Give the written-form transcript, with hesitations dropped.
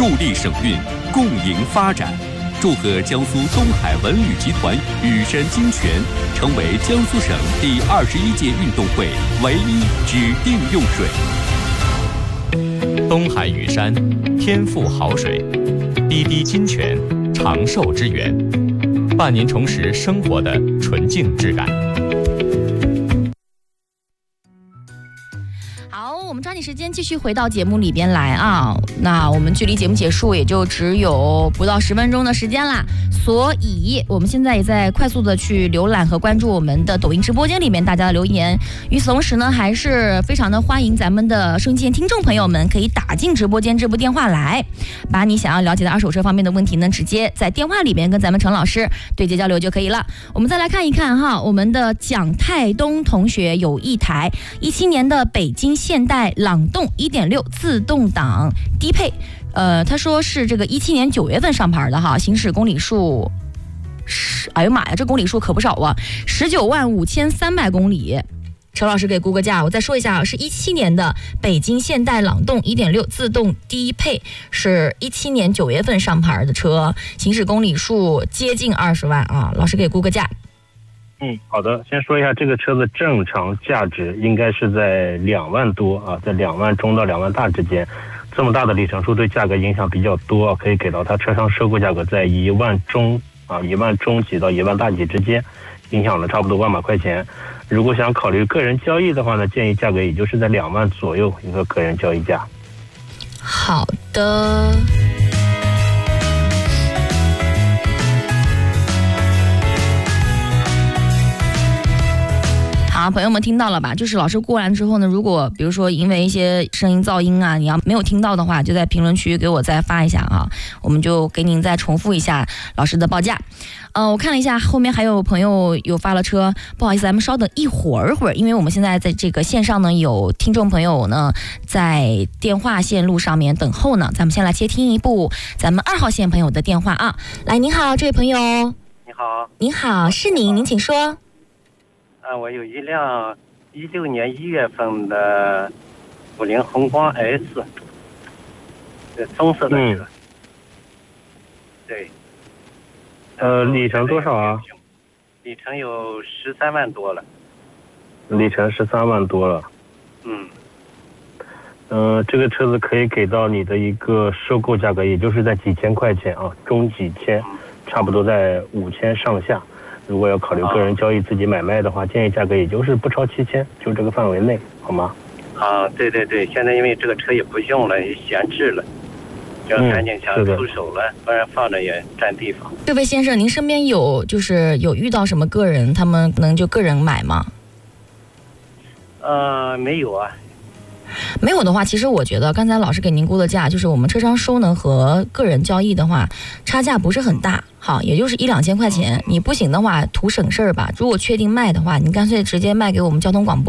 助力省运，共赢发展。祝贺江苏东海文旅集团羽山金泉成为江苏省第21届运动会唯一指定用水。 东海羽山，天赋好水，滴滴金泉，长寿之源，伴您重拾生活的纯净质感。 我们抓紧时间继续回到节目里边来啊！那我们距离节目结束也就只有不到10分钟的时间啦，所以我们现在也在快速的去浏览和关注我们的抖音直播间里面大家的留言。与此同时呢，还是非常的欢迎咱们的收音机前听众朋友们可以打进直播间这部电话来，把你想要了解的二手车方面的问题呢，直接在电话里面跟咱们陈老师对接交流就可以了。我们再来看一看哈，我们的蒋泰东同学有一台17年的北京现代朗动 1.6 自动挡低配，他说是这个17年9月份上牌的哈，行驶公里数哎呦妈呀，这公里数可不少啊，195300公里。陈老师给估个价，我再说一下，是17年的北京现代朗动 1.6 自动低配，是17年9月份上牌的车，行驶公里数接近20万啊。老师给估个价。 好的，先说一下这个车的正常价值应该是在2万多啊，在2万中到2万大之间。这么大的里程数对价格影响比较多，可以给到它车商收购价格在1万中啊，1万中几到1万大几之间，影响了差不多万把块钱。如果想考虑个人交易的话呢，建议价格也就是在2万左右一个个人交易价。 好的。好，朋友们听到了吧？就是老师过完之后呢，如果比如说因为一些声音噪音啊，你要没有听到的话，就在评论区给我再发一下啊，我们就给您再重复一下老师的报价。我看了一下，后面还有朋友有发了车，不好意思，咱们稍等一会儿，因为我们现在在这个线上呢，有听众朋友呢在电话线路上面等候呢，咱们先来接听一部咱们2号线朋友的电话啊。来，您好，这位朋友。 你好。 您好，是您请说。 我有一辆16年1月份的50宏光 S， 棕色的车。对。 里程多少啊？ 里程有13万多了。 里程13万多了。这个车子可以给到你的一个收购价格，也就是在几千块钱啊，中几千，差不多在5000上下。如果要考虑个人交易自己买卖的话，建议价格也就是不超7000，就这个范围内，好吗？ 对对对，现在因为这个车也不用了，也闲置了，就赶紧想出手了，不然放着也占地方。 这位先生，您身边有遇到什么个人，他们能就个人买吗？ 没有啊。 没有的话，其实我觉得刚才老师给您估的价，就是我们车商收呢和个人交易的话，差价不是很大，好，也就是1-2千块钱。你不行的话，图省事儿吧。如果确定卖的话，你干脆直接卖给我们交通广播。